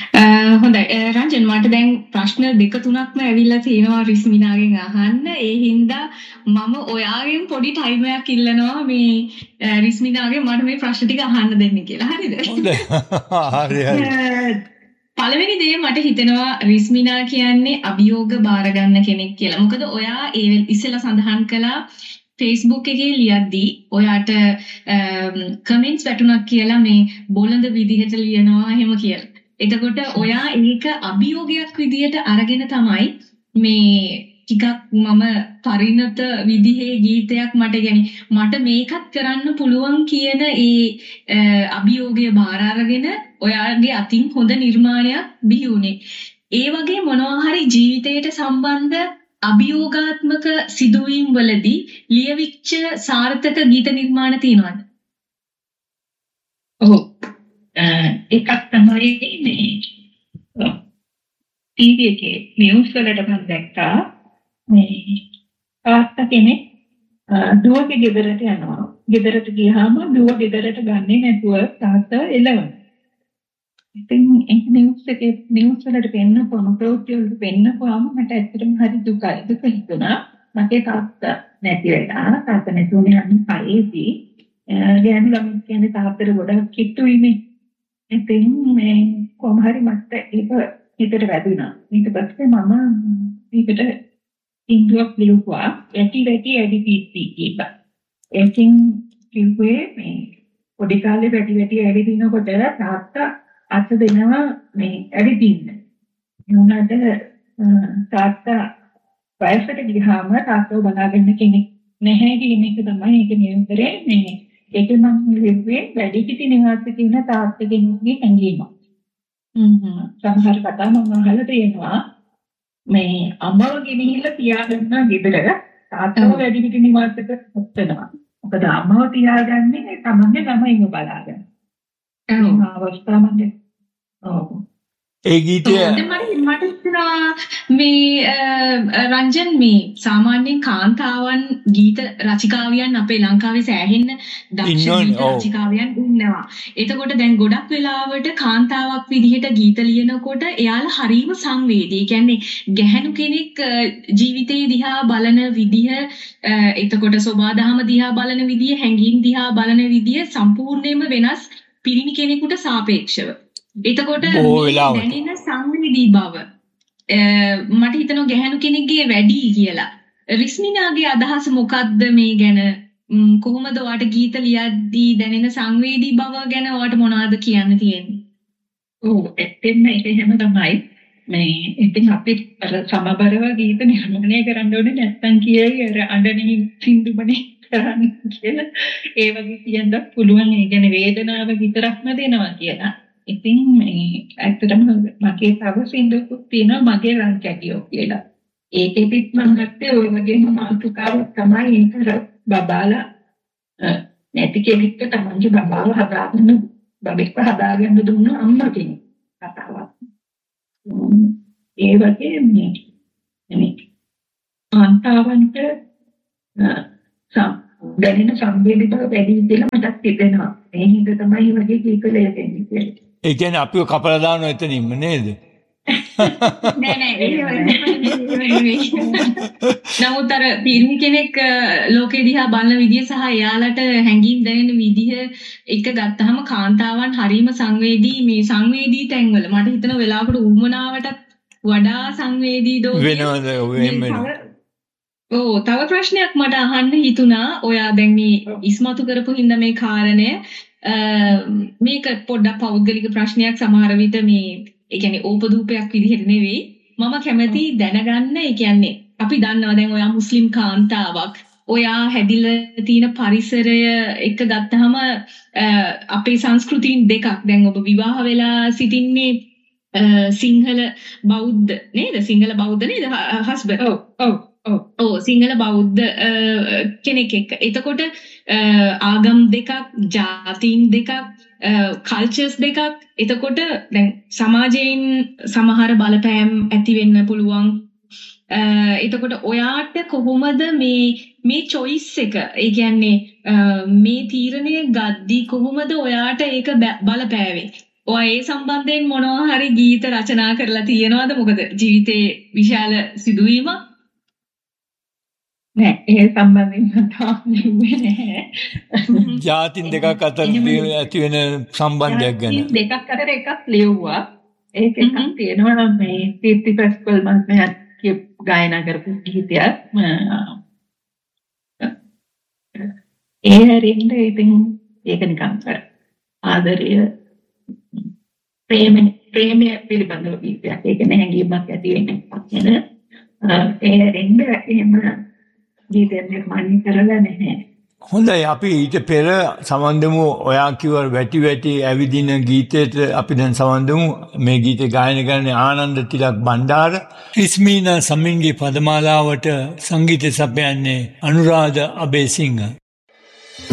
හොඳයි රංජන් මට දැන් ප්‍රශ්න දෙක තුනක්ම ඇවිල්ලා තියෙනවා රිස්මිනාගෙන් අහන්න. ඒ හින්දා මම ඔයාගෙන් පොඩි ටයිම් එකක් ඉල්ලනවා මේ රිස්මිනාගෙන් මට මේ ප්‍රශ්න ටික අහන්න දෙන්න කියලා. හරිද? හරි. පළවෙනි දේ මට හිතෙනවා රිස්මිනා කියන්නේ අභියෝග බාර ගන්න කෙනෙක් කියලා. මොකද ඔයා ඒ ඉස්සෙල්ලා සඳහන් කළා Facebook එකේ ලියද්දී ඔයාට කමෙන්ට්ස් වැටුණා කියලා මේ බොළඳ විදිහට ලියනවා එහෙම කියලා. එතකොට ඔයා ඒක අභියෝගයක් විදියට අරගෙන තමයි මේ ටිකක් මම පරිණත විදිහේ ගීතයක් මට මේකත් කරන්න පුළුවන් කියන ඒ අභියෝගය බාර අරගෙන ඔයාගේ අතින් හොඳ නිර්මාණයක් බිහි වුණේ. ඒ වගේ මොනවා හරි ජීවිතයට සම්බන්ධ අභියෝගාත්මක සිදුවීම් වලදී ලියවිච්ච සාර්ථක ගීත නිර්මාණ තියෙනවද? ඔව්. එකක් තමයි මේ ටීවී එකේ නිවුස් වලට මම දැක්කා මේ තාත්තා කෙනෙක් දුවගේ ගෙදරට යනවා. ගෙදරට ගියාම දුව ගෙදරට ගන්නේ නැතුව තාත්තා එළවනවා. ඉතින් ඒ නිවුස් වලට පෙන්නපුවම ප්‍රවෘත්ති වලට පෙන්නපුවම මට ඇත්තටම හරි දුක හිතුණා. මගේ තාත්තා නැති වෙලා තාත්තා නැතුනේ අනිත් ගෑනු ළමයි කියන්නේ තාත්තට ගොඩක් කිට්ටුයිනේ. ඉතින් මේ කොහොම හරි මට ඒක හිතට වැදුනා. ඊට පස්සේ මම ඒකට ඉන්දුවක් ලියුවා. ඇටි ඇඩි පීටි කියලා. ඒකින් කිව්වේ මේ පොඩි කාලේ ඇටි ඇඩි දිනකොට තාත්තා අත දෙනවා මේ ඇඩි දින්න. උනාට තාත්තා වයසට ගියාම තාත්තව බලාගන්න කෙනෙක් නැහැ කියන එක තමයි ඒක නියුතරේ මේ ඒක මම ලිව්වේ වැඩි පිටි නිවාස කියන තාත්තගෙනුගේ ඇඟීම. සමහර කතා මම අහලා තියෙනවා මේ අම්මව ගෙනිහිල්ලා තියාගන්න ගෙදර තාත්තව වැඩි පිටි නිවාසයක හොත්තනවා. මොකද අම්මව තියාගන්නේ තමන්ගේ ළමයිව බලාගන්න. අවස්ථාවන්දී ඒ ගීතය මට හිතෙනවා මේ රංජන් මේ සාමාන්‍යයෙන් කාන්තාවන් ගීත රචිකාවියන් අපේ ලංකාවේ සෑහෙන්න දක්ෂ ගීත රචිකාවියන් ඉන්නවා. එතකොට දැන් ගොඩක් වෙලාවට කාන්තාවක් විදිහට ගීත ලියනකොට එයාලා හරීම සංවේදී. ඒ කියන්නේ ගැහැණු කෙනෙක් ජීවිතේ දිහා බලන විදිහ, එතකොට සෝබාදහම දිහා බලන විදිහ, හැඟීම් දිහා බලන විදිහ සම්පූර්ණයෙන්ම වෙනස් පිරිමි කෙනෙකුට සාපේක්ෂව. එතකොට දැනෙන සංවේදී බව මට හිතෙනවා ගැහැණු කෙනෙක්ගේ වැඩි කියලා. රිස්මිනාගේ අදහස මොකක්ද මේ ගැන? කොහොමද ඔයාට ගීත ලියද්දී දැනෙන සංවේදී බව ගැන ඔයාට මොනවද කියන්න තියෙන්නේ? ඔව් ඇත්තෙන්ම ඒක එහෙම තමයි. මේ ඉතින් අපි සමබරව ගීත නිර්මාණය කරන්න ඕනේ නැත්නම් කියයි අර අඬණි සින්දුමනේ කරන්න කියලා. ඒ වගේ කියන්න පුළුවන්. ඒ කියන්නේ වේදනාව විතරක්ම දෙනවා කියලා. ඉතින් මේ ඇත්තටම මගේ තව සින්දුකුත් තියෙනවා මගේ රංචකියෝ කියලා. ඒකෙදිත් මම ගත්තේ ওই වගේම මාතෘකාවක් තමයි ඒකර බබාලා නැති කෙනෙක්ට තමන්ගේ බබාව හදාගන්න දුන්න අම්මා කෙනෙක් කතාවක්. ඒ වගේ මේ කාන්තාවන්ට දැනෙන සංවේදීතාව වැඩි කියලා මටත් හිතෙනවා. ඒ හින්දා තමයි මේ වගේ කීකලෙ දෙන්නේ කියලා. ඒ කියන්නේ අපිව කපලා දානවා එතනින්ම නේද? නෑ නමුත් අර පිරිමි කෙනෙක් ලෝකෙ දිහා බලන විදිය සහ එයාලට හැඟීම් දැනෙන විදිහ එක ගත්තාම කාන්තාවන් හරීම සංවේදී තැන්වල මට හිතෙන වෙලාවකට උවමනාවට වඩා සංවේදී දෝ වෙනවද? තව ප්‍රශ්නයක් මට අහන්න හිතුණා. ඔයා දැන් මේ ඉස්මතු කරපු හින්දා මේ කාරණය මේක පොඩ්ඩක් පෞද්ගලික ප්‍රශ්නයක් සමහර විට මේ ඒ කියන්නේ ඕපදූපයක් විදිහට නෙවෙයි. මම කැමති දැනගන්න. ඒ කියන්නේ අපි දන්නවා දැන් ඔයා මුස්ලිම් කාන්තාවක්. ඔයා හැදිලා තියෙන පරිසරය එක ගත්තාම අපේ සංස්කෘතීන් දෙකක්. දැන් ඔබ විවාහ වෙලා සිටින්නේ සිංහල බෞද්ධ නේද? සිංහල බෞද්ධ නේද? හස්බන්ඩ්. ඔව් සිංහල බෞද්ධ කෙනෙක් එක්ක. එතකොට ආගම් දෙකක්, ජාතීන් දෙකක්, කල්චර්ස් දෙකක්. එතකොට දැන් සමාජයෙන් සමහර බලපෑම් ඇති වෙන්න පුළුවන්. එතකොට ඔයාට කොහොමද මේ choice එක, ඒ කියන්නේ මේ තීරණය ගද්දී කොහොමද ඔයාට ඒක බලපෑවේ? ඔය ඒ සම්බන්ධයෙන් මොනවා හරි ගීත රචනා කරලා තියෙනවද? මොකද ජීවිතේ විශාල සිදුවීමක්. නෑ ඒ සම්බන්ධයෙන් තාම ලිව්වේ නැහැ. ජාතින් දෙකක් අතර ඇති වෙන සම්බන්ධයක් ගැන. දෙකක් අතර එකක් ලිව්වා. ඒක එකක් තියෙනවා නම් මේ කීර්ති ප්‍රස්කල් මහත්මයා ගායනා කරපු ගීතයක්. ඒ හැරෙන්න ඉතින් ඒක නිකන් ආදරය ප්‍රේමය පිළිබඳව ගීතයක්. ඒක නැහැඟීමක් ඇති වෙන. ඒ හැරෙන්න එහෙම ගීතයක් නිර්මාණය කරලා නැහැ. හොඳයි අපි ඊට පෙර සමන්දමු ඔයා කිව්ව වැටි වැටි ඇවිදින ගීතයට අපි දැන් සමන්දමු මේ ගීතේ ගායනා කරන්නේ ආනන්ද තිලක් බණ්ඩාර ක්‍රිස්මීනා සමින්ගේ පදමාලාවට සංගීත සපයන්නේ අනුරාධ අබේසිංහ